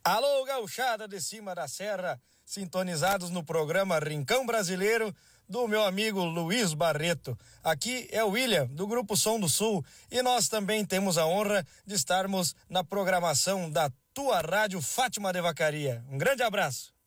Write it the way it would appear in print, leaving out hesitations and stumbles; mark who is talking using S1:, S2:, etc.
S1: Alô, gauchada de cima da serra, sintonizados no programa Rincão Brasileiro do meu amigo Luiz Barreto. Aqui é o William, do Grupo Som do Sul, e nós também temos a honra de estarmos na programação da tua rádio Fátima de Vacaria. Um grande abraço.